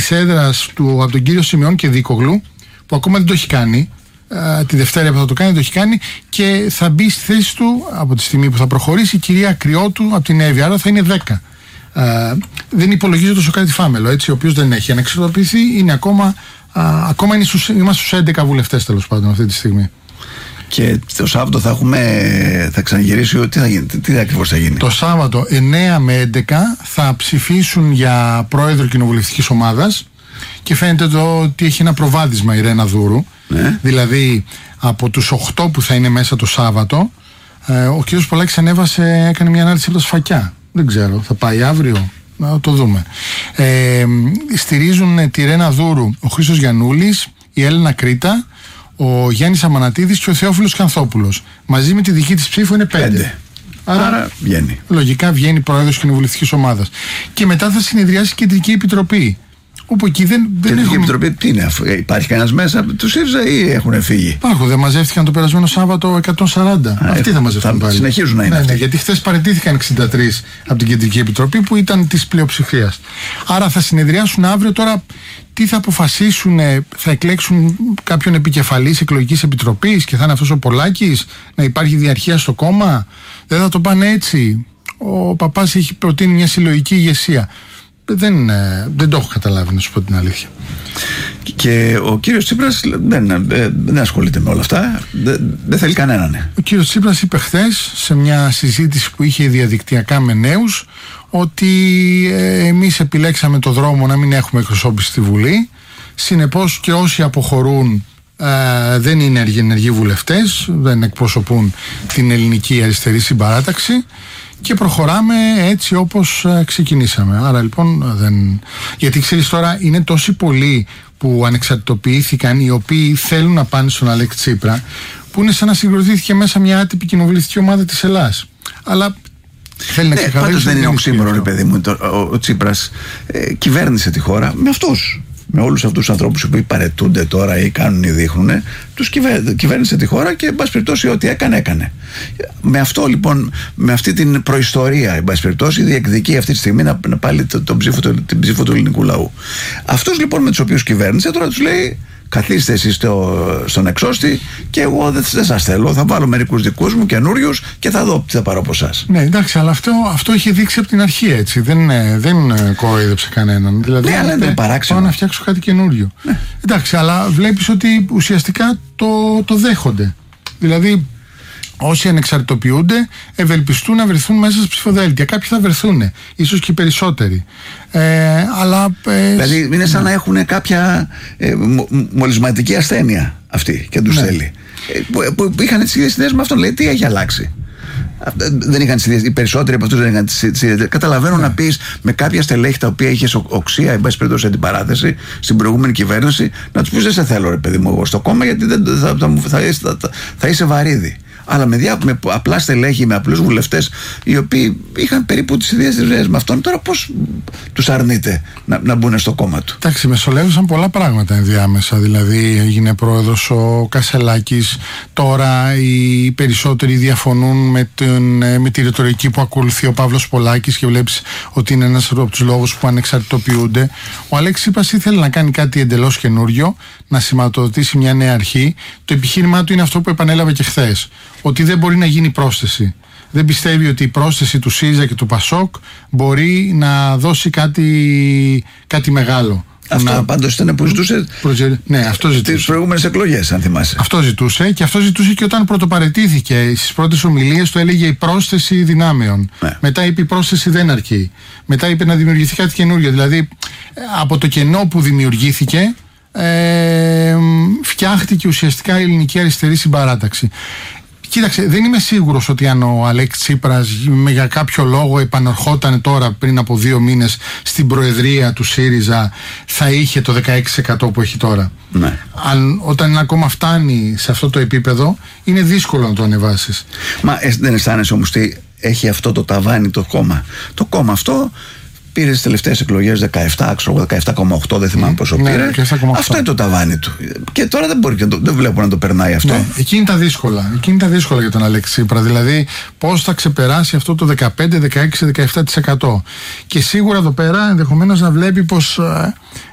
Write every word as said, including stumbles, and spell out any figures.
της έδρας του από τον κύριο Σιμεών και Δίκογλου, που ακόμα δεν το έχει κάνει. Uh, τη Δευτέρα που θα το κάνει, το έχει κάνει, και θα μπει στη θέση του από τη στιγμή που θα προχωρήσει η κυρία Κρυότου από την Εύη. Άρα θα είναι δέκα. Uh, δεν υπολογίζεται ο Σωκράτη Φάμελο, έτσι, ο οποίος δεν έχει ανεξαρτοποιηθεί. Είναι ακόμα, uh, ακόμα είναι στους, είμαστε στους έντεκα βουλευτές τέλος πάντων αυτή τη στιγμή. Και το Σάββατο θα έχουμε, θα ξαναγυρίσει, τι θα γίνει, τι, τι ακριβώς θα γίνει? Το Σάββατο εννέα με έντεκα θα ψηφίσουν για πρόεδρο κοινοβουλευτικής ομάδας και φαίνεται το ότι έχει ένα προβάδισμα η Ρένα Δούρου. Ναι. Δηλαδή από τους οκτώ που θα είναι μέσα το Σάββατο, ε, ο κ. Πολάκης ανέβασε, έκανε μια ανάλυση από τα σφακιά. Δεν ξέρω, θα πάει αύριο, να το δούμε. Ε, στηρίζουν τη Ρένα Δούρου ο Χρήστος Γιαννούλης, η Έλενα Κρήτα, ο Γιάννης Αμανατίδης και ο Θεόφιλος Κανθόπουλος. Μαζί με τη δική της ψήφο είναι πέντε. πέντε. Άρα, Άρα βγαίνει. Λογικά βγαίνει πρόεδρος κοινοβουλευτικής ομάδας. Και μετά θα συνεδριάσει η Κεντρική Επιτροπή. Όπου εκεί δεν, δεν και έχουμε... η Επιτροπή τι είναι, υπάρχει κανένας μέσα του ΣΥΡΙΖΑ ή έχουν φύγει? Υπάρχουν, δεν μαζεύτηκαν το περασμένο Σάββατο εκατόν σαράντα. Α, αυτοί θα μαζευτούν πάλι. Συνεχίζουν να είναι. Ναι, ναι, γιατί χθες παραιτήθηκαν εξήντα τρεις από την Κεντρική Επιτροπή που ήταν της πλειοψηφίας. Άρα θα συνεδριάσουν αύριο. Τώρα τι θα αποφασίσουν, θα εκλέξουν κάποιον επικεφαλής εκλογικής επιτροπής και θα είναι αυτός ο Πολάκης, να υπάρχει διαρχία στο κόμμα? Δεν θα το πάνε έτσι? Ο Παπάς έχει προτείνει μια συλλογική ηγεσία. Δεν, δεν το έχω καταλάβει, να σου πω την αλήθεια. Και ο κύριος Τσίπρας δεν, δεν ασχολείται με όλα αυτά. Δεν, δεν θέλει κανέναν. Ο κύριος Τσίπρας είπε χθες σε μια συζήτηση που είχε διαδικτυακά με νέους ότι ε, εμείς επιλέξαμε το δρόμο να μην έχουμε εκπροσώπηση στη Βουλή. Συνεπώς και όσοι αποχωρούν ε, δεν είναι ενεργοί βουλευτές, δεν εκπροσωπούν την ελληνική αριστερή συμπαράταξη. Και προχωράμε έτσι όπως ε, ξεκινήσαμε. Άρα λοιπόν δεν... Γιατί ξέρεις τώρα είναι τόσοι πολλοί που ανεξαρτητοποιήθηκαν, οι οποίοι θέλουν να πάνε στον Αλέξη Τσίπρα, που είναι σαν να συγκροτήθηκε μέσα μια άτυπη κοινοβουλευτική ομάδα της Ελλάδας. Αλλά θέλει να ναι, ξεκαθαρίσει. Πάντως δεν είναι οξύμορο, παιδί μου, το, ο, ο Τσίπρας ε, κυβέρνησε τη χώρα με αυτούς. Με όλους αυτούς τους ανθρώπους που παρετούνται τώρα ή κάνουν ή δείχνουν, τους κυβέρνησε, κυβέρνησε τη χώρα και εν πάση περιπτώσει ό,τι έκανε, έκανε. Με αυτό λοιπόν, με αυτή την προϊστορία, εν πάση περιπτώσει, διεκδικεί αυτή τη στιγμή να, να πάλι το, το ψήφο, το, την ψήφο του ελληνικού λαού. Αυτούς λοιπόν με τους οποίους κυβέρνησε, τώρα τους λέει: καθίστε εσείς στο, στον εξώστη και εγώ δεν, δεν σας θέλω. Θα βάλω μερικούς δικούς μου καινούριους και θα δω τι θα πάρω από εσάς. Ναι, εντάξει, αλλά αυτό, αυτό είχε δείξει από την αρχή, έτσι. Δεν, δεν κοροϊδέψε κανέναν. Δηλαδή, ναι, αλλά είναι παράξενο. Πάω να φτιάξω κάτι καινούριο. Ναι. Εντάξει, αλλά βλέπεις ότι ουσιαστικά το, το δέχονται. Δηλαδή, όσοι ανεξαρτητοποιούνται ευελπιστούν να βρεθούν μέσα σε ψηφοδέλτια. Κάποιοι θα βρεθούν, ίσως και οι περισσότεροι. Ε, αλλά, ε, δηλαδή είναι σαν ναι. να έχουν κάποια ε, μο, μολυσματική ασθένεια αυτοί και τους ναι. θέλει. Ε, που, που είχαν τις ίδιες ιδέες με αυτόν. Λέει τι έχει αλλάξει. Δεν είχαν τις ίδιες, οι περισσότεροι από αυτούς δεν είχαν τις ίδιες. Καταλαβαίνω ναι. να πεις με κάποια στελέχη τα οποία είχες οξία, εν πάση περιπτώσει αντιπαράθεση στην προηγούμενη κυβέρνηση, να τους πεις δεν σε θέλω ρε παιδί μου εγώ στο κόμμα, γιατί δεν, θα, θα, θα, θα, θα, θα είσαι βαρύδι. Αλλά με, διά, με απλά στελέχη, με απλούς βουλευτές, οι οποίοι είχαν περίπου τις ίδιες ιδέες με αυτόν, τώρα πώς τους αρνείται να, να μπουν στο κόμμα του? Εντάξει, μεσολεύησαν πολλά πράγματα ενδιάμεσα. Δηλαδή, έγινε πρόεδρος ο Κασελάκης. Τώρα οι περισσότεροι διαφωνούν με, τον, με τη ρητορική που ακολουθεί ο Παύλος Πολάκης και βλέπεις ότι είναι ένας από τους λόγους που ανεξαρτητοποιούνται. Ο Αλέξης Τσίπρας ήθελε να κάνει κάτι εντελώς καινούριο, να σηματοδοτήσει μια νέα αρχή. Το επιχείρημά του είναι αυτό που επανέλαβε και χθες. Ότι δεν μπορεί να γίνει πρόσθεση. Δεν πιστεύει ότι η πρόσθεση του ΣΥΡΙΖΑ και του ΠΑΣΟΚ μπορεί να δώσει κάτι, κάτι μεγάλο. Αυτό να... πάντως ήταν που ζητούσε Προτζε... ναι, αυτό ζητούσε τις προηγούμενες εκλογές, αν θυμάσαι. Αυτό ζητούσε και αυτό ζητούσε και όταν πρωτοπαρετήθηκε. Στις πρώτες ομιλίες του έλεγε η πρόσθεση δυνάμεων. Ναι. Μετά είπε η πρόσθεση δεν αρκεί. Μετά είπε να δημιουργηθεί κάτι καινούργιο. Δηλαδή από το κενό που δημιουργήθηκε ε, φτιάχτηκε ουσιαστικά η ελληνική αριστερή συμπαράταξη. Κοίταξε, δεν είμαι σίγουρος ότι αν ο Αλέξης Τσίπρας για κάποιο λόγο επανερχόταν τώρα πριν από δύο μήνες στην προεδρία του ΣΥΡΙΖΑ θα είχε το δεκαέξι τοις εκατό που έχει τώρα. Ναι. Αν, όταν ακόμα φτάνει σε αυτό το επίπεδο είναι δύσκολο να το ανεβάσεις. Μα δεν αισθάνεσαι όμως ότι έχει αυτό το ταβάνι το κόμμα? Το κόμμα αυτό πήρε στις τελευταίες εκλογές δεκαεπτά, ξέρω, δεκαεπτά κόμμα οκτώ, δεν θυμάμαι πόσο ναι, πήρε. Αυτό είναι το ταβάνι του. Και τώρα δεν μπορεί, δεν βλέπω να το περνάει αυτό. Ναι, εκεί είναι τα δύσκολα. Εκεί είναι τα δύσκολα για τον Αλέξη Τσίπρα. Δηλαδή, πώς θα ξεπεράσει αυτό το δεκαπέντε, δεκαέξι, δεκαεπτά τοις εκατό. Και σίγουρα εδώ πέρα ενδεχομένως να βλέπει πως